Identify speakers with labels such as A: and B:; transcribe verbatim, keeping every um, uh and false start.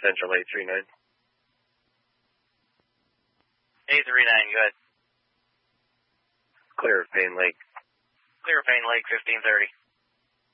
A: Central eight three nine.
B: eight three nine, go ahead.
A: Clear of Payne Lake.
B: Clear of Payne Lake, fifteen thirty.